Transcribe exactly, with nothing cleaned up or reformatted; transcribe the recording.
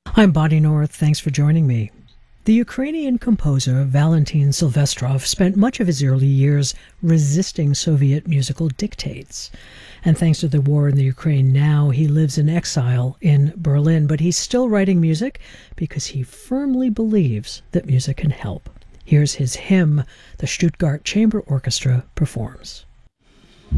I'm Bonnie North. Thanks for joining me. The Ukrainian composer Valentin Silvestrov spent much of his early years resisting Soviet musical dictates. And thanks to the war in the Ukraine now, he lives in exile in Berlin. But he's still writing music because he firmly believes that music can help. Here's his hymn the Stuttgart Chamber Orchestra performs.